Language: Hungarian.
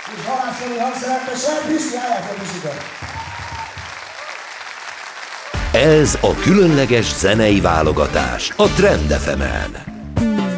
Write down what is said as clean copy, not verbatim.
és halászkori hangszereltesen Pisti állják a Ez a különleges zenei válogatás a Trend FM-en.